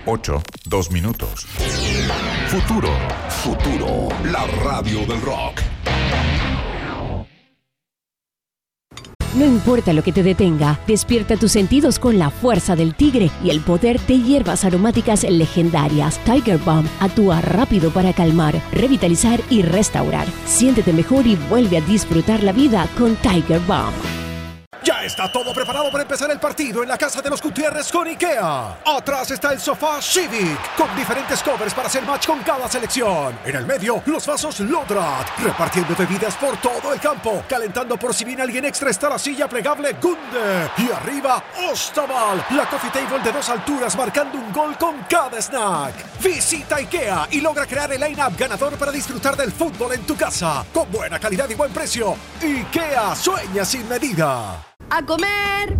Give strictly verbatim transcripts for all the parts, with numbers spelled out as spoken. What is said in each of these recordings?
ocho, dos minutos. Futuro, Futuro, la radio del rock. No importa lo que te detenga, despierta tus sentidos con la fuerza del tigre y el poder de hierbas aromáticas legendarias. Tiger Balm actúa rápido para calmar, revitalizar y restaurar. Siéntete mejor y vuelve a disfrutar la vida con Tiger Balm. Ya está todo preparado para empezar el partido en la casa de los Gutiérrez con IKEA. Atrás está el sofá Civic, con diferentes covers para hacer match con cada selección. En el medio, los vasos Lodrat, repartiendo bebidas por todo el campo. Calentando por si viene alguien extra está la silla plegable Gunde. Y arriba, Ostaval, la coffee table de dos alturas marcando un gol con cada snack. Visita IKEA y logra crear el line-up ganador para disfrutar del fútbol en tu casa. Con buena calidad y buen precio. IKEA, sueña sin medida. ¡A comer!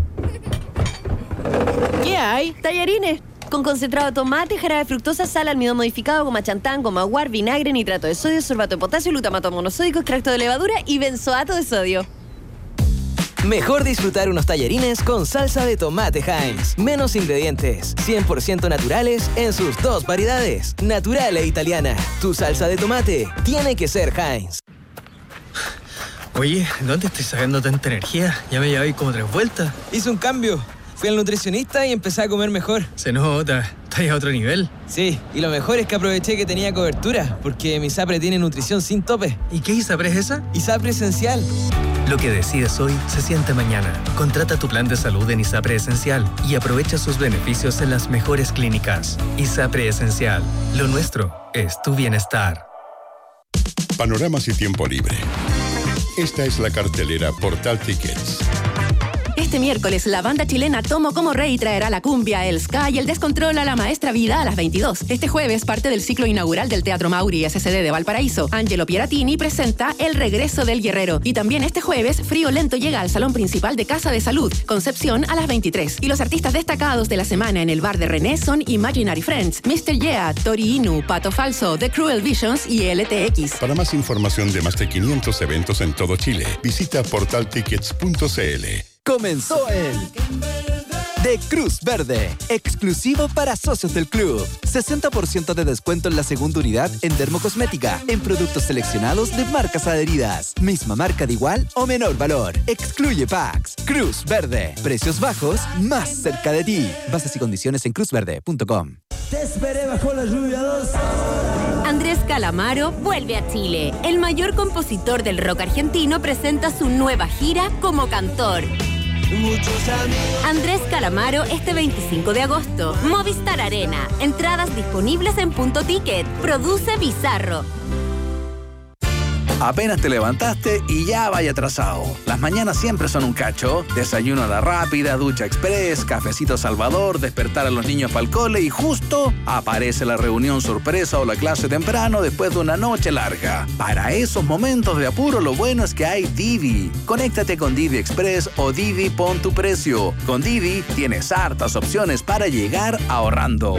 ¿Qué hay? Tallarines con concentrado de tomate, jarabe de fructosa, sal, almidón modificado, goma chantán, goma guar, vinagre, nitrato de sodio, sorbato de potasio, glutamato monosódico, extracto de levadura y benzoato de sodio. Mejor disfrutar unos tallarines con salsa de tomate Heinz. Menos ingredientes, cien por ciento naturales en sus dos variedades, natural e italiana. Tu salsa de tomate tiene que ser Heinz. Oye, ¿dónde estoy sacando tanta energía? Ya me llevé como tres vueltas. Hice un cambio. Fui al nutricionista y empecé a comer mejor. Se nota. ¿Estás a otro nivel? Sí, y lo mejor es que aproveché que tenía cobertura, porque mi ISAPRE tiene nutrición sin tope. ¿Y qué ISAPRE es esa? ISAPRE Esencial. Lo que decides hoy se siente mañana. Contrata tu plan de salud en ISAPRE Esencial y aprovecha sus beneficios en las mejores clínicas. ISAPRE Esencial. Lo nuestro es tu bienestar. Panoramas y tiempo libre. Esta es la cartelera Portal Tickets. Este miércoles, la banda chilena Tomo Como Rey traerá la cumbia, el ska y el descontrol a la Maestra Vida a las veintidós. Este jueves, parte del ciclo inaugural del Teatro Mauri S C D de Valparaíso. Angelo Pieratini presenta El Regreso del Guerrero. Y también este jueves, Frío Lento llega al salón principal de Casa de Salud, Concepción, a las veintitrés. Y los artistas destacados de la semana en el bar de René son Imaginary Friends, mister Yeah, Tori Inu, Pato Falso, The Cruel Visions y L T X. Para más información de más de quinientos eventos en todo Chile, visita portal tickets punto c l. Comenzó el de Cruz Verde, exclusivo para socios del club. sesenta por ciento de descuento en la segunda unidad en dermocosmética, en productos seleccionados de marcas adheridas. Misma marca de igual o menor valor. Excluye packs. Cruz Verde. Precios bajos, más cerca de ti. Bases y condiciones en cruz verde punto com. Te esperé bajo la lluvia dos. Andrés Calamaro vuelve a Chile. El mayor compositor del rock argentino presenta su nueva gira como cantor. Andrés Calamaro este veinticinco de agosto. Movistar Arena. Entradas disponibles en Punto Ticket. Produce Bizarro. Apenas te levantaste y ya vaya atrasado. Las mañanas siempre son un cacho. Desayuno a la rápida, ducha express, cafecito Salvador, despertar a los niños para el cole y justo aparece la reunión sorpresa o la clase temprano después de una noche larga. Para esos momentos de apuro lo bueno es que hay Didi. Conéctate con Didi Express o Didi Pon tu Precio. Con Didi tienes hartas opciones para llegar ahorrando.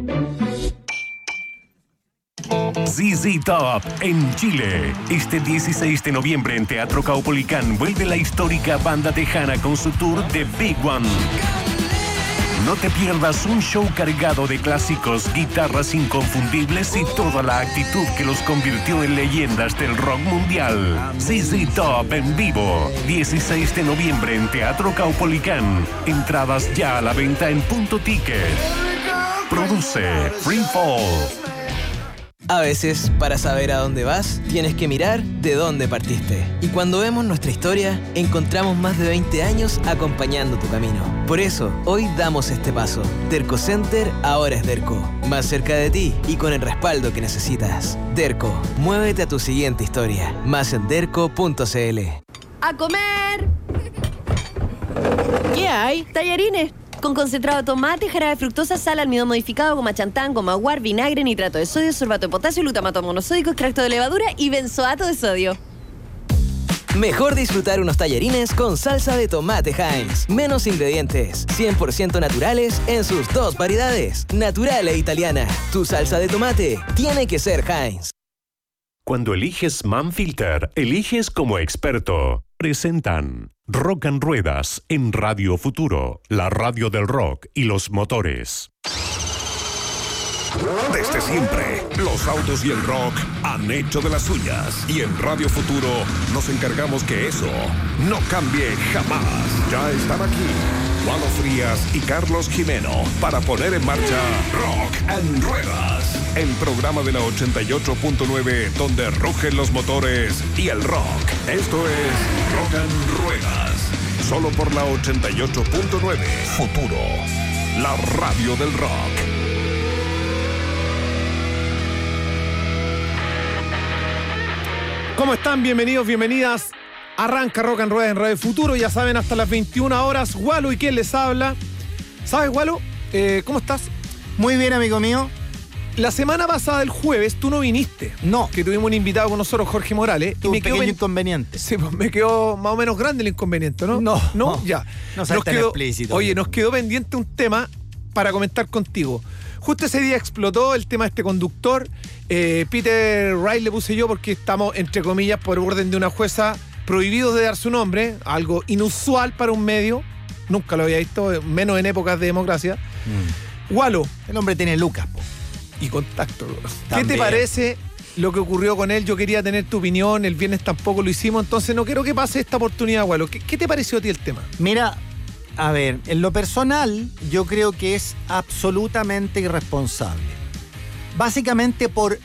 Z Z Top en Chile. Este dieciséis de noviembre en Teatro Caupolicán vuelve la histórica banda tejana con su tour The Big One. No te pierdas un show cargado de clásicos, guitarras inconfundibles y toda la actitud que los convirtió en leyendas del rock mundial. Z Z Top en vivo. dieciséis de noviembre en Teatro Caupolicán. Entradas ya a la venta en Punto Ticket. Produce Free Fall. A veces, para saber a dónde vas, tienes que mirar de dónde partiste. Y cuando vemos nuestra historia, encontramos más de veinte años acompañando tu camino. Por eso, hoy damos este paso. Derco Center ahora es Derco. Más cerca de ti y con el respaldo que necesitas. Derco, muévete a tu siguiente historia. Más en derco punto c l. ¡A comer! ¿Qué hay? Tallarines con concentrado de tomate, jarabe de fructosa, sal, almidón modificado, goma chantán, goma guar, vinagre, nitrato de sodio, sorbato de potasio, glutamato monosódico, extracto de levadura y benzoato de sodio. Mejor disfrutar unos tallarines con salsa de tomate Heinz. Menos ingredientes, cien por ciento naturales en sus dos variedades, natural e italiana. Tu salsa de tomate tiene que ser Heinz. Cuando eliges Manfilter, eliges como experto. Presentan Rock and Ruedas en Radio Futuro, la radio del rock y los motores. Desde siempre, los autos y el rock han hecho de las suyas. Y en Radio Futuro nos encargamos que eso no cambie jamás. Ya están aquí Walo Frías y Carlos Jimeno para poner en marcha Rock and Ruedas, el programa de la ochenta y ocho punto nueve donde rugen los motores y el rock. Esto es Rock and Ruedas, solo por la ochenta y ocho punto nueve. Futuro, la radio del rock. ¿Cómo están? Bienvenidos, bienvenidas. Arranca Rock and Ruedas en Radio Futuro. Ya saben, hasta las veintiuna horas. Walo, ¿y quién les habla? ¿Sabes, Walo? Eh, ¿Cómo estás? Muy bien, amigo mío. La semana pasada, el jueves, tú no viniste. No. Que tuvimos un invitado con nosotros, Jorge Morales. Tuvo y me un pequeño quedó inconveniente. Sí, pues me quedó más o menos grande el inconveniente, ¿no? No. ¿No? No, ya. No seas tan quedó, explícito. Oye, nos quedó pendiente un tema para comentar contigo. Justo ese día explotó el tema de este conductor. Eh, Peter Wright le puse yo porque estamos, entre comillas, por orden de una jueza, prohibidos de dar su nombre, algo inusual para un medio. Nunca lo había visto, menos en épocas de democracia. Mm. Walo. El hombre tiene lucas, po. Y contacto. También. ¿Qué te parece lo que ocurrió con él? Yo quería tener tu opinión, el viernes tampoco lo hicimos, entonces no quiero que pase esta oportunidad, Walo. ¿Qué, qué te pareció a ti el tema? Mira, a ver, en lo personal, yo creo que es absolutamente irresponsable. Básicamente por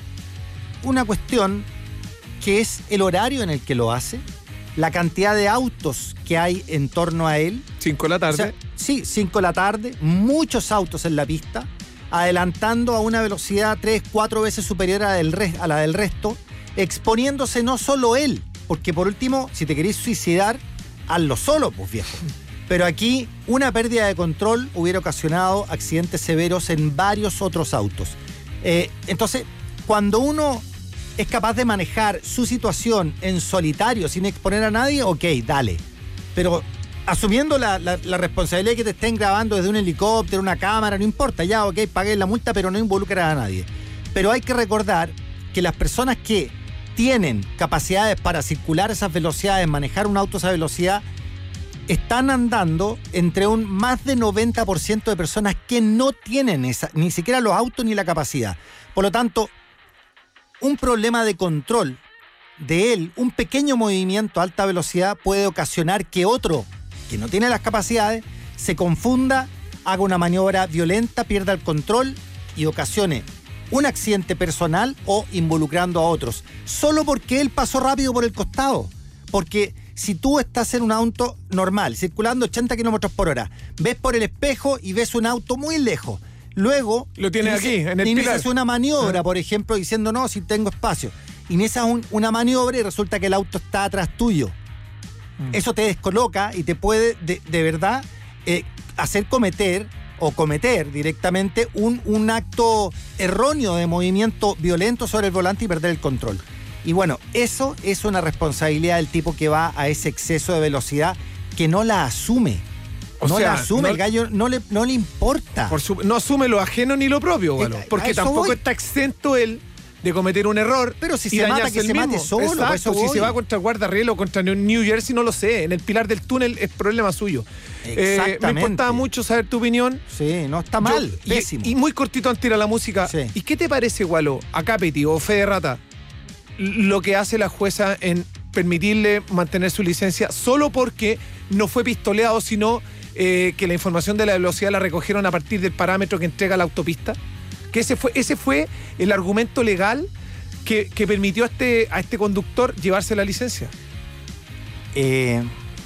una cuestión que es el horario en el que lo hace, la cantidad de autos que hay en torno a él. Cinco de la tarde. O sea, sí, cinco de la tarde, muchos autos en la pista, adelantando a una velocidad tres, cuatro veces superior a, del re- a la del resto, exponiéndose no solo él, porque por último, si te querés suicidar, hazlo solo, pues viejo. Pero aquí una pérdida de control hubiera ocasionado accidentes severos en varios otros autos. Eh, entonces, cuando uno es capaz de manejar su situación en solitario, sin exponer a nadie, ok, dale. Pero asumiendo la, la, la responsabilidad de que te estén grabando desde un helicóptero, una cámara, no importa, ya, ok, pagué la multa, pero no involucra a nadie. Pero hay que recordar que las personas que tienen capacidades para circular esas velocidades, manejar un auto a esa velocidad, están andando entre un más de noventa por ciento de personas que no tienen esa, ni siquiera los autos ni la capacidad. Por lo tanto, un problema de control de él, un pequeño movimiento a alta velocidad puede ocasionar que otro que no tiene las capacidades se confunda, haga una maniobra violenta, pierda el control y ocasione un accidente personal o involucrando a otros, solo porque él pasó rápido por el costado. Porque si tú estás en un auto normal, circulando ochenta kilómetros por hora, ves por el espejo y ves un auto muy lejos, luego lo tienes aquí, en el inicias pilar. una maniobra, por ejemplo, diciendo no, si tengo espacio. Inicias un, una maniobra y resulta que el auto está atrás tuyo. Mm. Eso te descoloca y te puede de, de verdad eh, hacer cometer o cometer directamente un, un acto erróneo de movimiento violento sobre el volante y perder el control. Y bueno, eso es una responsabilidad del tipo que va a ese exceso de velocidad que no la asume. O no sea, la asume, no, el gallo no le, no le importa. Por su, no asume lo ajeno ni lo propio, Walo, eh, porque tampoco voy. Está exento él de cometer un error. Pero si se mata, que se mismo. mate solo. Exacto, si se va contra el guardarriel o contra New Jersey, no lo sé. En el pilar del túnel es problema suyo. Exactamente. Eh, me importaba mucho saber tu opinión. Sí, no está mal, Yo, pésimo. Y, y muy cortito antes de ir a la música. Sí. ¿Y qué te parece, Walo, a Capiti o Fede Rata, lo que hace la jueza en permitirle mantener su licencia solo porque no fue pistoleado, sino eh, que la información de la velocidad la recogieron a partir del parámetro que entrega la autopista? Que ese fue, ese fue el argumento legal que, que permitió a este, a este conductor llevarse la licencia. Eh,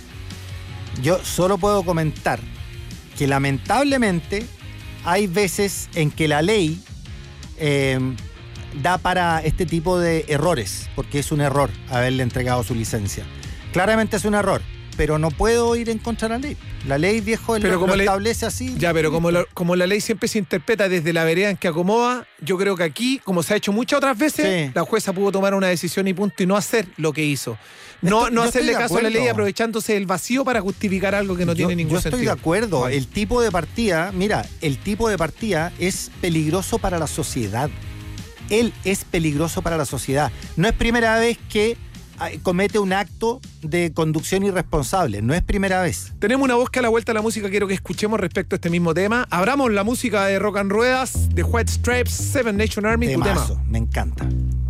yo solo puedo comentar que lamentablemente hay veces en que la ley eh, da para este tipo de errores, porque es un error haberle entregado su licencia. Claramente es un error, pero no puedo ir en contra de la ley. La ley, viejo, pero lo, como lo establece le, así. Ya, pero como, lo, como la ley siempre se interpreta desde la vereda en que acomoda, yo creo que aquí, como se ha hecho muchas otras veces, sí, la jueza pudo tomar una decisión y punto, y no hacer lo que hizo. No, estoy, no hacerle caso a la ley aprovechándose del vacío para justificar algo que no yo, tiene ningún yo estoy sentido. de acuerdo. Vale. El tipo de partida, mira, el tipo de partida es peligroso para la sociedad. Él es peligroso para la sociedad. No es primera vez que comete un acto de conducción irresponsable. No es primera vez. Tenemos una voz que a la vuelta de la música quiero que escuchemos respecto a este mismo tema. Abramos la música de Rock and Ruedas de White Stripes, Seven Nation Army. Temazo, Tu tema. me encanta.